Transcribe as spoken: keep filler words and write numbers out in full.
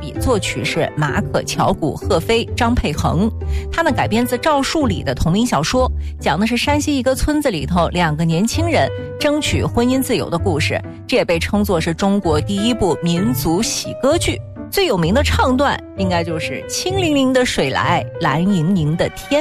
笔，作曲是马可乔古、贺飞、张佩恒。它呢改编自赵树理的同名小说，讲的是山西一个村子里头两个年轻人争取婚姻自由的故事。这也被称作是中国第一部民族喜歌剧。最有名的唱段应该就是清凌凌的水来，蓝盈盈的天。